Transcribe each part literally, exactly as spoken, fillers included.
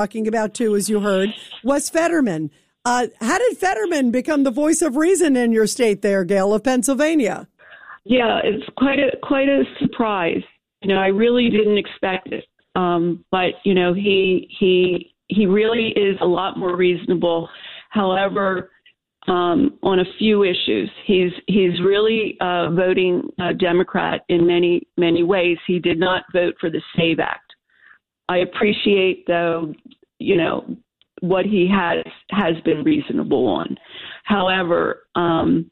talking about, too, as you heard, was Fetterman. Uh, how did Fetterman become the voice of reason in your state there, Gail, of Pennsylvania? Yeah, it's quite a quite a surprise. You know, I really didn't expect it. Um, but, you know, he he he really is a lot more reasonable. However, um, on a few issues, he's he's really uh, voting uh, Democrat in many, many ways. He did not vote for the SAVE Act. I appreciate, though, you know, what he has has been reasonable on. However, um,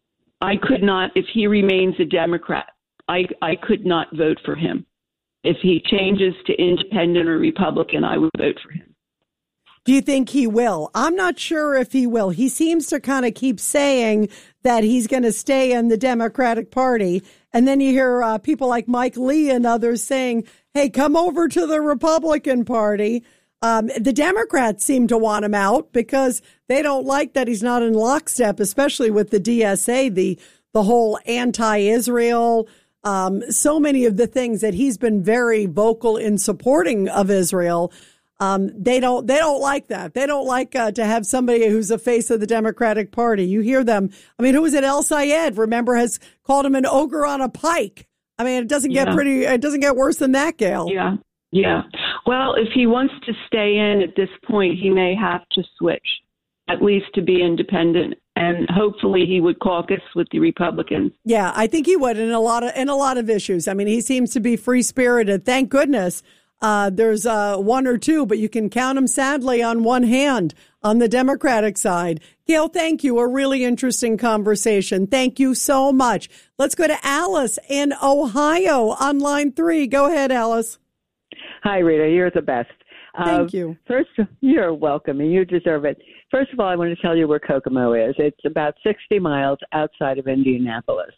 I could not, if he remains a Democrat, I, I could not vote for him. If he changes to independent or Republican, I would vote for him. Do you think he will? I'm not sure if he will. He seems to kind of keep saying that he's going to stay in the Democratic Party. And then you hear uh, people like Mike Lee and others saying, hey, come over to the Republican Party. Um, the Democrats seem to want him out because they don't like that he's not in lockstep, especially with the D S A, the the whole anti-Israel, um, so many of the things that he's been very vocal in supporting of Israel. Um, they don't they don't like that. They don't like uh, to have somebody who's the face of the Democratic Party. You hear them. I mean, who was it? El Sayed, remember, has called him an ogre on a pike. I mean, it doesn't get yeah. pretty. It doesn't get worse than that, Gail. Yeah. Yeah. Well, if he wants to stay in at this point, he may have to switch, at least to be independent. And hopefully he would caucus with the Republicans. Yeah, I think he would in a lot of in a lot of issues. I mean, he seems to be free spirited. Thank goodness. Uh, there's uh, one or two, but you can count them sadly on one hand on the Democratic side. Gail, thank you. A really interesting conversation. Thank you so much. Let's go to Alice in Ohio on line three. Go ahead, Alice. Hi, Rita. You're the best. Thank uh, you. First, you're welcome, and you deserve it. First of all, I want to tell you where Kokomo is. It's about sixty miles outside of Indianapolis.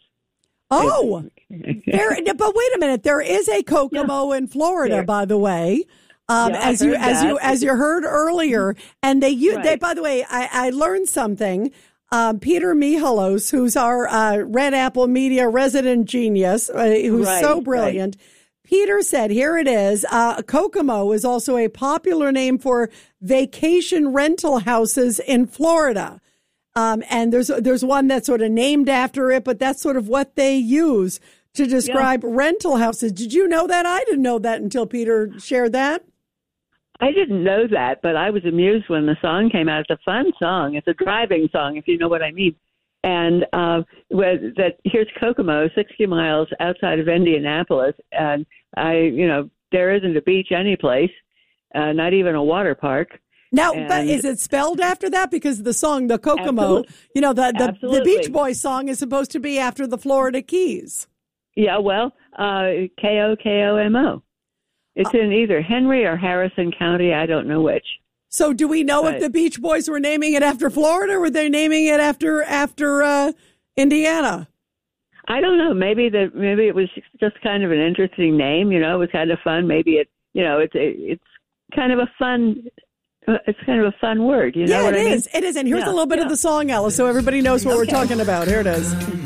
Oh, there, but wait a minute. There is a Kokomo yeah. in Florida, there. by the way. Um, yeah, as you that. as you as you heard earlier, and they you right. they by the way, I, I learned something. Um, Peter Mihalos, who's our uh, Red Apple Media resident genius, uh, who's right, so brilliant. Right. Peter said, here it is, uh, Kokomo is also a popular name for vacation rental houses in Florida. Um, and there's there's one that's sort of named after it, but that's sort of what they use to describe yeah. rental houses. Did you know that? I didn't know that until Peter shared that. I didn't know that, but I was amused when the song came out. It's a fun song. It's a driving song, if you know what I mean. And uh, that here's Kokomo, sixty miles outside of Indianapolis, and I, you know, there isn't a beach any place, uh, not even a water park. Now, and but is it spelled after that? Because the song, the Kokomo, absolutely. you know, the, the, the Beach Boys song is supposed to be after the Florida Keys. Yeah, well, uh, K O K O M O. It's uh, in either Henry or Harrison County. I don't know which. So do we know but, if the Beach Boys were naming it after Florida or were they naming it after after uh, Indiana? I don't know. Maybe the maybe it was just kind of an interesting name. You know, it was kind of fun. Maybe it, you know, it's it's kind of a fun. It's kind of a fun word. You know yeah, what it I is. mean? It is. And here's yeah, a little bit yeah. of the song, Alice, so everybody knows what okay. we're talking about. Here it is.